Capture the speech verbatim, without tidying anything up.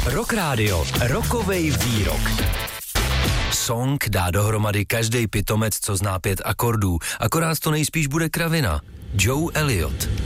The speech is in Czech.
Rock Radio, rokovej výrok. Song dá dohromady každej pitomec, co zná pět akordů, akorát to nejspíš bude kravina. Joe Elliott.